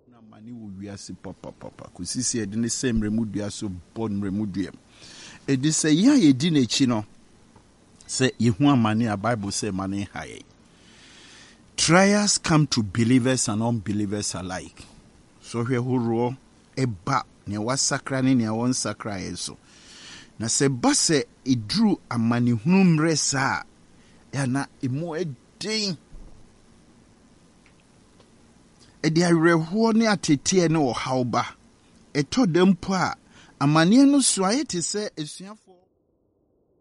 na mani wo wiase papa kusisi edi ne semre mudua so bon remudua edi se ya yedi n'echi no se yehu amane a Bible say mane haye. Trials come to believers and unbelievers alike. So hwe horo eba ne wasakra ne ne won sakra yeso na se ba se idru amane hunu mresa ya na emo edin edi awerɛhoɔ ne ateteɛ ne ɔhawba ɛtɔ da mpo a amane no so ayɛ te sɛ esuafo